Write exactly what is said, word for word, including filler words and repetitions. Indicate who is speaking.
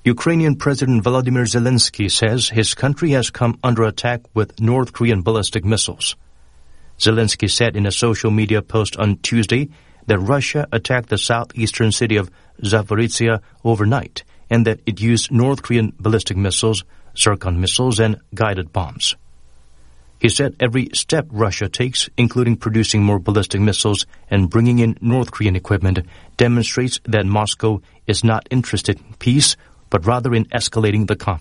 Speaker 1: Ukrainian President Volodymyr Zelensky says his country has come under attack with North Korean ballistic missiles. Zelensky said in a social media post on Tuesday that Russia attacked the southeastern city of Zaporizhzhia overnight and that it used North Korean ballistic missiles, Zircon missiles, and guided bombs. He said every step Russia takes, including producing more ballistic missiles and bringing in North Korean equipment, demonstrates that Moscow is not interested in peace, but rather in escalating the conflict.